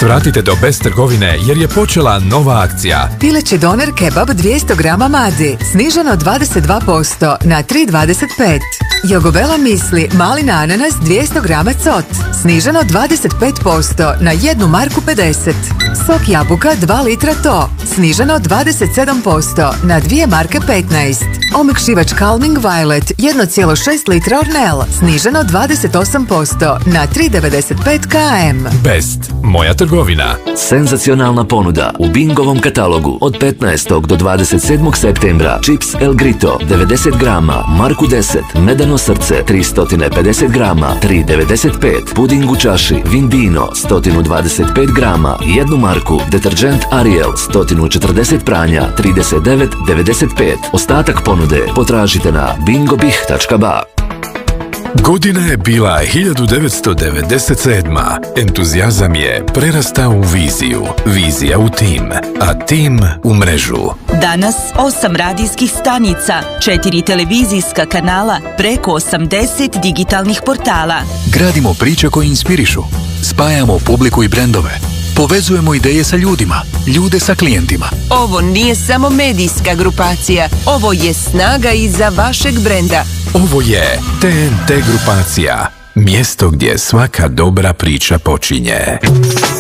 Svratite do Best trgovine jer je počela nova akcija. Pileći doner kebab 200 grama Madzi, sniženo 22% na 3,25. Jogobela misli malina ananas 200 grama cot, sniženo 25% na 1 marku 50. Sok jabuka 2 litra to, sniženo 27% na 2 marke 15. Omekšivač Calming Violet 1,6 litra Ornel, sniženo 28% na 3,95 km. Best, moja trgovina. Senzacionalna ponuda u Bingovom katalogu od 15. do 27. septembra. Čips El Grito 90 grama, marku 10, medano srce 350 grama, 3,95. Puding u čaši Vindino 125 grama, 1 marku. Deterđent Ariel 140 pranja, 39,95. Ostatak ponude potražite na bingobih.ba. Godina je bila 1997. Entuzijazam je prerastao u viziju, vizija u tim, a tim u mrežu. Danas 8 radijskih stanica, 4 televizijska kanala, preko 80 digitalnih portala. Gradimo priče koje inspirišu, spajamo publiku i brendove, povezujemo ideje sa ljudima, ljude sa klijentima. Ovo nije samo medijska grupacija, ovo je snaga iza vašeg brenda. Ovo je TNT grupacija, mjesto gdje svaka dobra priča počinje.